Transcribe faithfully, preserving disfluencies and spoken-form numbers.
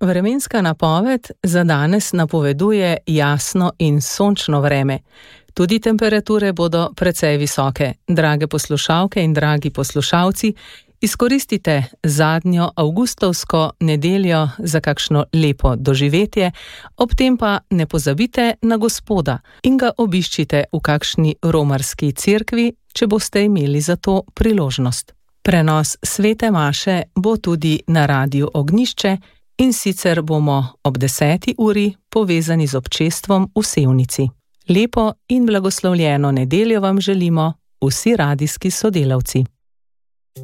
Vremenska napoved za danes napoveduje jasno in sončno vreme. Tudi temperature bodo precej visoke. Drage poslušalke in dragi poslušalci, izkoristite zadnjo avgustovsko nedeljo za kakšno lepo doživetje, ob tem pa ne pozabite na Gospoda in ga obiščite v kakšni romarski cerkvi, če boste imeli za to priložnost. Prenos svete maše bo tudi na Radiu Ognjišče, in sicer bomo ob deseti uri povezani z občestvom v Sevnici. Lepo in blagoslovljeno nedeljo vam želimo vsi radijski sodelavci.